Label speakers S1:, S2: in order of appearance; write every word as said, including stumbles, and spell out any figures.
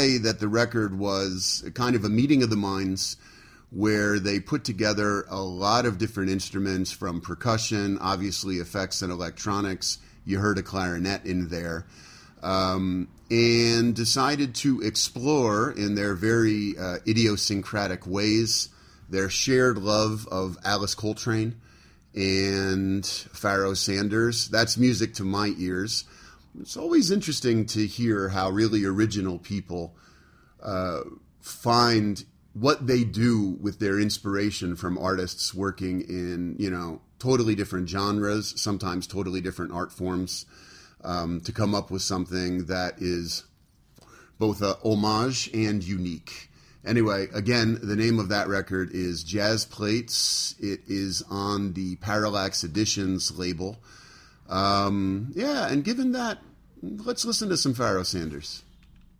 S1: say that the record was kind of a meeting of the minds where they put together a lot of different instruments from percussion, obviously effects and electronics. You heard a clarinet in there. Um, and decided to explore in their very uh, idiosyncratic ways their shared love of Alice Coltrane and Pharoah Sanders. That's music to my ears. It's always interesting to hear how really original people uh, find what they do with their inspiration from artists working in, you know, totally different genres, sometimes totally different art forms, um, to come up with something that is both a homage and unique. Anyway, again, the name of that record is Jazz Plates. It is on the Parallax Editions label. Um, yeah, and given that, let's listen to some Pharoah Sanders.